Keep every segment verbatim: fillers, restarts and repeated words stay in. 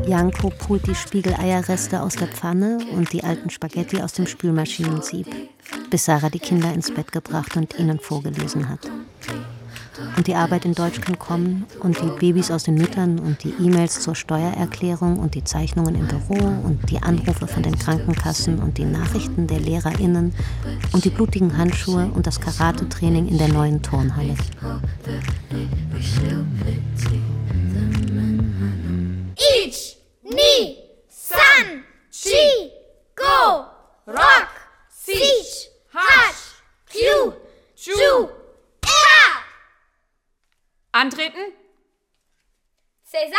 Janko pult die Spiegeleierreste aus der Pfanne und die alten Spaghetti aus dem Spülmaschinensieb, bis Sarah die Kinder ins Bett gebracht und ihnen vorgelesen hat. Und die Arbeit in Deutsch kann kommen und die Babys aus den Müttern und die E-Mails zur Steuererklärung und die Zeichnungen im Büro und die Anrufe von den Krankenkassen und die Nachrichten der LehrerInnen und die blutigen Handschuhe und das Karate-Training in der neuen Turnhalle. Ich, Ni, San, Chi, Go, Rock, Sich, Hasch, Q, Ju, Er! Antreten? César,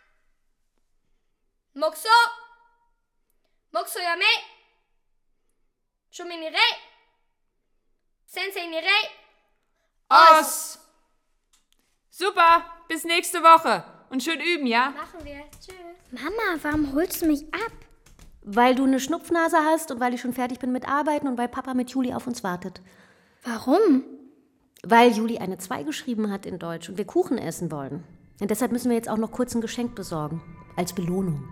Moxo, Moxo Yame, Shuminire, Sensei Nire, Os! Super, bis nächste Woche. Und schön üben, ja? Machen wir. Tschüss. Mama, warum holst du mich ab? Weil du eine Schnupfnase hast und weil ich schon fertig bin mit Arbeiten und weil Papa mit Juli auf uns wartet. Warum? Weil Juli eine zwei geschrieben hat in Deutsch und wir Kuchen essen wollen. Und deshalb müssen wir jetzt auch noch kurz ein Geschenk besorgen. Als Belohnung.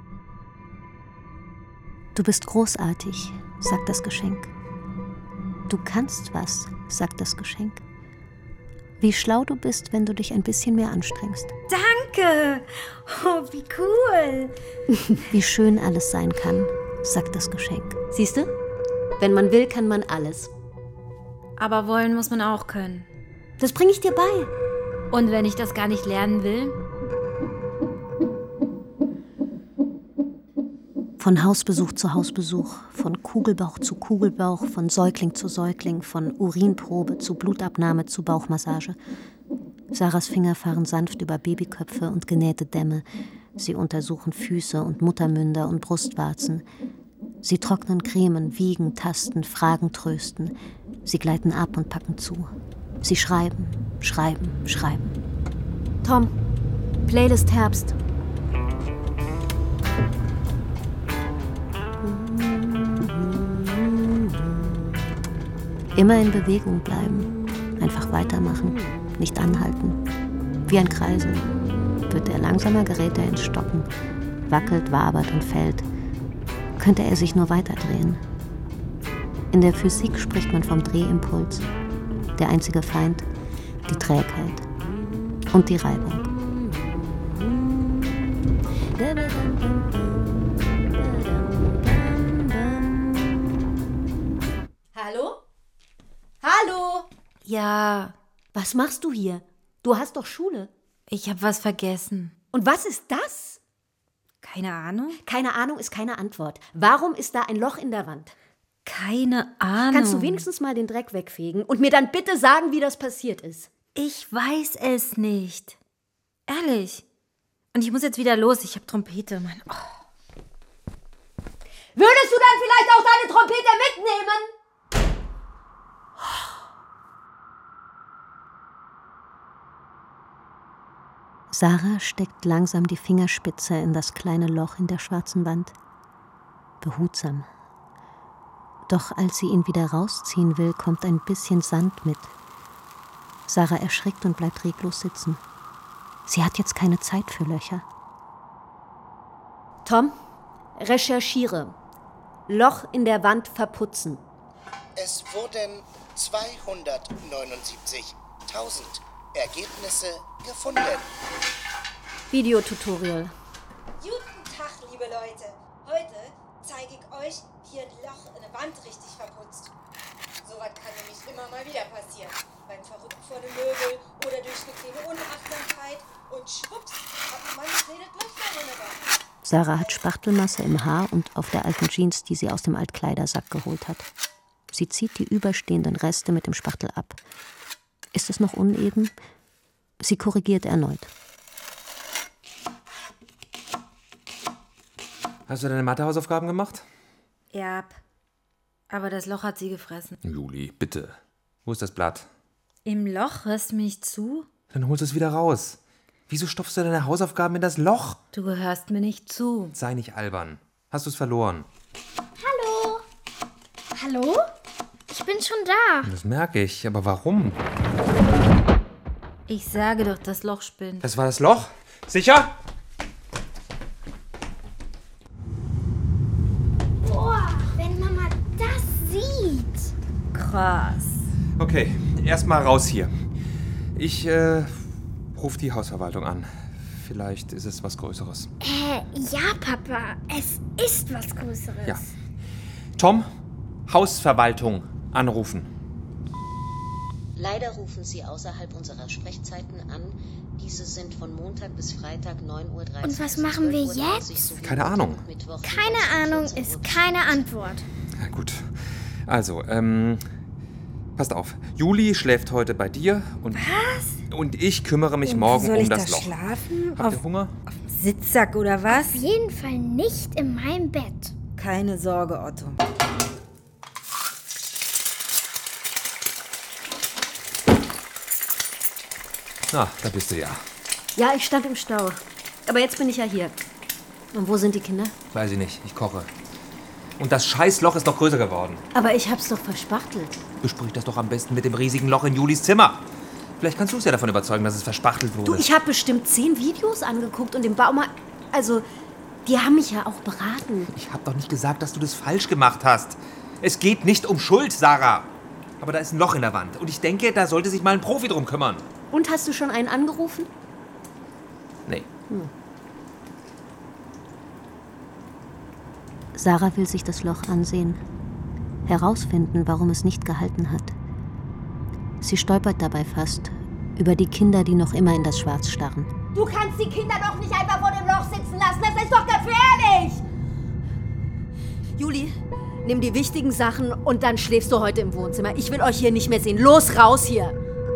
Du bist großartig, sagt das Geschenk. Du kannst was, sagt das Geschenk. Wie schlau du bist, wenn du dich ein bisschen mehr anstrengst. Danke! Oh, wie cool! Wie schön alles sein kann, sagt das Geschenk. Siehst du? Wenn man will, kann man alles. Aber wollen muss man auch können. Das bringe ich dir bei. Und wenn ich das gar nicht lernen will? Von Hausbesuch zu Hausbesuch, von Kugelbauch zu Kugelbauch, von Säugling zu Säugling, von Urinprobe zu Blutabnahme zu Bauchmassage. Sarahs Finger fahren sanft über Babyköpfe und genähte Dämme. Sie untersuchen Füße und Muttermünder und Brustwarzen. Sie trocknen, cremen, wiegen, tasten, fragen, trösten. Sie gleiten ab und packen zu. Sie schreiben, schreiben, schreiben. Tom, Playlist Herbst. Immer in Bewegung bleiben, einfach weitermachen, nicht anhalten. Wie ein Kreisel. Wird er langsamer, gerät er ins Stocken, wackelt, wabert und fällt. Könnte er sich nur weiterdrehen. In der Physik spricht man vom Drehimpuls. Der einzige Feind, die Trägheit und die Reibung. Hallo? Hallo? Ja, Was machst du hier? Du hast doch Schule. ich habe was vergessen. Und was ist das? Keine Ahnung? Keine Ahnung ist keine Antwort. Warum ist da ein Loch in der Wand? Keine Ahnung. Kannst du wenigstens mal den Dreck wegfegen und mir dann bitte sagen, wie das passiert ist? Ich weiß es nicht. Ehrlich. Und ich muss jetzt wieder los. Ich habe Trompete, Mann. Oh. Würdest du dann vielleicht auch deine Trompete mitnehmen? Sarah steckt langsam die Fingerspitze in das kleine Loch in der schwarzen Wand. Behutsam. Doch als sie ihn wieder rausziehen will, kommt ein bisschen Sand mit. Sarah erschrickt und bleibt reglos sitzen. Sie hat jetzt keine Zeit für Löcher. Tom, recherchiere. Loch in der Wand verputzen. Es wurden zweihundertneunundsiebzigtausend Ergebnisse gefunden. Videotutorial. Guten Tag, liebe Leute. Heute zeige ich euch, wie ihr ein Loch in eine Wand richtig verputzt. Sowas kann nämlich immer mal wieder passieren. Beim Verrückt vor dem Möbel oder durch eine kleine Unachtsamkeit. Und schwupps, hat man ein kleines Löchlein in der Wand. Sarah hat Spachtelmasse im Haar und auf der alten Jeans, die sie aus dem Altkleidersack geholt hat. Sie zieht die überstehenden Reste mit dem Spachtel ab. Ist es noch uneben? Sie korrigiert erneut. Hast du deine Mathehausaufgaben gemacht? Ja, aber das Loch hat sie gefressen. Juli, bitte. Wo ist das Blatt? Im Loch hörst du mich zu? Dann holst du es wieder raus. Wieso stopfst du deine Hausaufgaben in das Loch? Du gehörst mir nicht zu. Sei nicht albern. Hast du es verloren? Hallo? Hallo? Ich bin schon da. Das merke ich, aber warum? Ich sage doch, das Loch spinnt. Das war das Loch? Sicher? krass. Okay, erstmal raus hier. Ich äh, ruf die Hausverwaltung an. Vielleicht ist es was Größeres. Äh, ja, Papa. Es ist was Größeres. Ja. Tom, Hausverwaltung anrufen. Leider rufen Sie außerhalb unserer Sprechzeiten an. Diese sind von Montag bis Freitag neun Uhr dreißig. Und was machen wir jetzt? Keine Ahnung. Keine Ahnung ist keine Antwort. Na gut. Also, ähm, passt auf. Juli schläft heute bei dir und... Was? Und ich kümmere mich morgen Soll um ich das da Loch. schlafen? Habt Auf, ihr Hunger? auf dem Sitzsack oder was? Auf jeden Fall nicht in meinem Bett. Keine Sorge, Otto. Na, da bist du ja. Ja, ich stand im Stau. Aber jetzt bin ich ja hier. Und wo sind die Kinder? Weiß ich nicht, ich koche. Und das Scheißloch ist noch größer geworden. Aber ich hab's doch verspachtelt. Besprich das doch am besten mit dem riesigen Loch in Julis Zimmer. Vielleicht kannst du es ja davon überzeugen, dass es verspachtelt wurde. Du, ich habe bestimmt zehn Videos angeguckt und im Baumarkt... Also, die haben mich ja auch beraten. Ich habe doch nicht gesagt, dass du das falsch gemacht hast. Es geht nicht um Schuld, Sarah. Aber da ist ein Loch in der Wand. Und ich denke, da sollte sich mal ein Profi drum kümmern. Und hast du schon einen angerufen? Nee. Hm. Sarah will sich das Loch ansehen. Herausfinden, warum es nicht gehalten hat. Sie stolpert dabei fast über die Kinder, die noch immer in das Schwarz starren. Du kannst die Kinder doch nicht einfach vor dem Loch sitzen lassen. Das ist doch gefährlich. Juli, nimm die wichtigen Sachen und dann schläfst du heute im Wohnzimmer. Ich will euch hier nicht mehr sehen. Los, raus hier!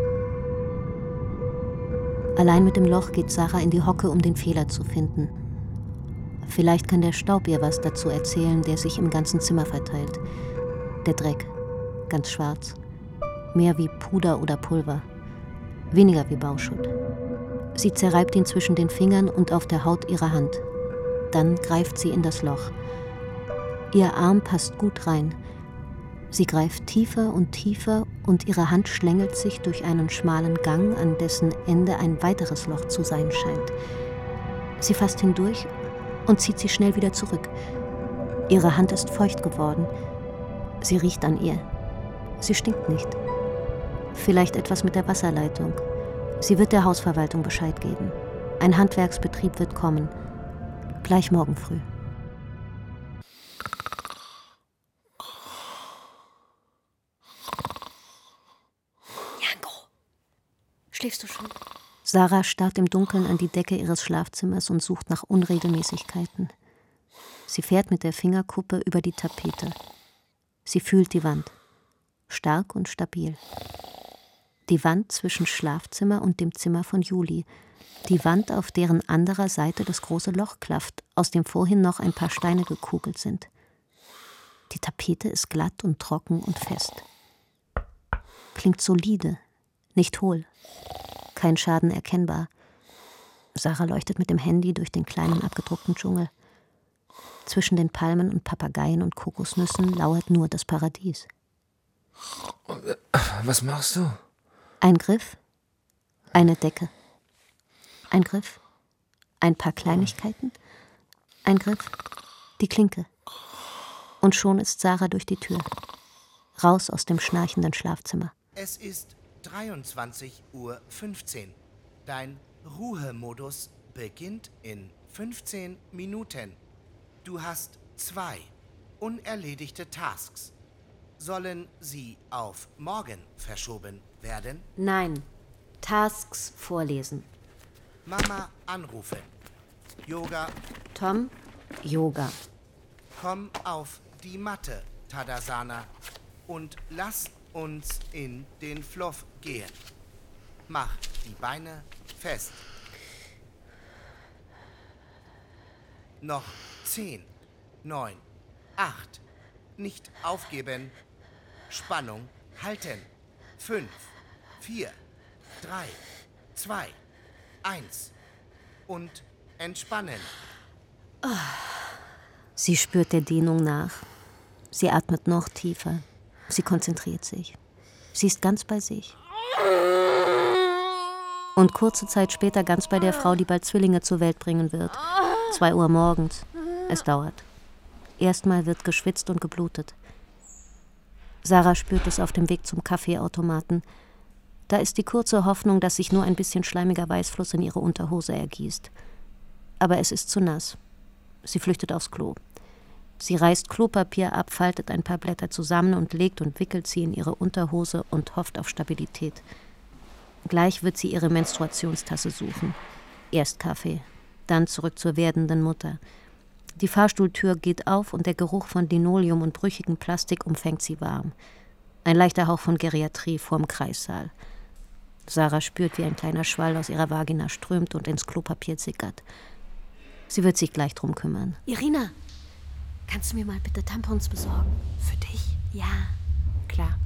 Allein mit dem Loch geht Sarah in die Hocke, um den Fehler zu finden. Vielleicht kann der Staub ihr was dazu erzählen, der sich im ganzen Zimmer verteilt. Der Dreck, ganz schwarz. Mehr wie Puder oder Pulver. Weniger wie Bauschutt. Sie zerreibt ihn zwischen den Fingern und auf der Haut ihrer Hand. Dann greift sie in das Loch. Ihr Arm passt gut rein. Sie greift tiefer und tiefer und ihre Hand schlängelt sich durch einen schmalen Gang, an dessen Ende ein weiteres Loch zu sein scheint. Sie fasst hindurch und zieht sie schnell wieder zurück. Ihre Hand ist feucht geworden. Sie riecht an ihr. Sie stinkt nicht. Vielleicht etwas mit der Wasserleitung. Sie wird der Hausverwaltung Bescheid geben. Ein Handwerksbetrieb wird kommen. Gleich morgen früh. Janko, schläfst du schon? Sarah starrt im Dunkeln an die Decke ihres Schlafzimmers und sucht nach Unregelmäßigkeiten. Sie fährt mit der Fingerkuppe über die Tapete. Sie fühlt die Wand. Stark und stabil. Die Wand zwischen Schlafzimmer und dem Zimmer von Juli. Die Wand, auf deren anderer Seite das große Loch klafft, aus dem vorhin noch ein paar Steine gekugelt sind. Die Tapete ist glatt und trocken und fest. Klingt solide, nicht hohl. Kein Schaden erkennbar. Sarah leuchtet mit dem Handy durch den kleinen abgedruckten Dschungel. Zwischen den Palmen und Papageien und Kokosnüssen lauert nur das Paradies. Was machst du? Ein Griff, eine Decke. Ein Griff, ein paar Kleinigkeiten. Ein Griff, die Klinke. Und schon ist Sarah durch die Tür. Raus aus dem schnarchenden Schlafzimmer. Es ist dreiundzwanzig Uhr fünfzehn. Dein Ruhemodus beginnt in fünfzehn Minuten. Du hast zwei unerledigte Tasks. Sollen sie auf morgen verschoben werden? Nein, Tasks vorlesen. Mama anrufen. Yoga. Tom, Yoga. Komm auf die Matte, Tadasana, und lass uns in den Fluff gehen. Mach die Beine fest. Noch zehn, neun, acht. Nicht aufgeben. Spannung halten. Fünf, vier, drei, zwei, eins. Und entspannen. Sie spürt der Dehnung nach. Sie atmet noch tiefer. Sie konzentriert sich. Sie ist ganz bei sich. Und kurze Zeit später ganz bei der Frau, die bald Zwillinge zur Welt bringen wird. Zwei Uhr morgens. Es dauert. Erstmal wird geschwitzt und geblutet. Sarah spürt es auf dem Weg zum Kaffeeautomaten. Da ist die kurze Hoffnung, dass sich nur ein bisschen schleimiger Weißfluss in ihre Unterhose ergießt. Aber es ist zu nass. Sie flüchtet aufs Klo. Sie reißt Klopapier ab, faltet ein paar Blätter zusammen und legt und wickelt sie in ihre Unterhose und hofft auf Stabilität. Gleich wird sie ihre Menstruationstasse suchen. Erst Kaffee, dann zurück zur werdenden Mutter. Die Fahrstuhltür geht auf und der Geruch von Linoleum und brüchigem Plastik umfängt sie warm. Ein leichter Hauch von Geriatrie vorm Kreissaal. Sarah spürt, wie ein kleiner Schwall aus ihrer Vagina strömt und ins Klopapier sickert. Sie wird sich gleich drum kümmern. Irina, kannst du mir mal bitte Tampons besorgen? Für dich? Ja, klar.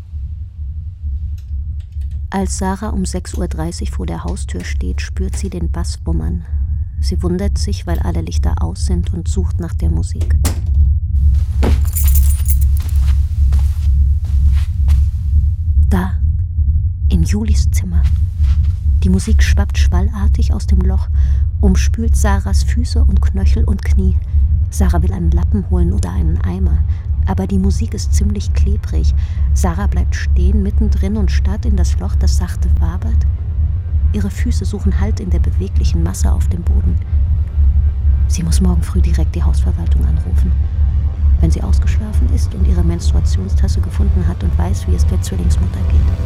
Als Sarah um sechs Uhr dreißig vor der Haustür steht, spürt sie den Bass wummern. Sie wundert sich, weil alle Lichter aus sind und sucht nach der Musik. Da, in Julis Zimmer. Die Musik schwappt schwallartig aus dem Loch, umspült Sarahs Füße und Knöchel und Knie. Sarah will einen Lappen holen oder einen Eimer. Aber die Musik ist ziemlich klebrig. Sarah bleibt stehen, mittendrin und starrt in das Loch, das sachte wabert. Ihre Füße suchen Halt in der beweglichen Masse auf dem Boden. Sie muss morgen früh direkt die Hausverwaltung anrufen. Wenn sie ausgeschlafen ist und ihre Menstruationstasse gefunden hat und weiß, wie es der Zwillingsmutter geht.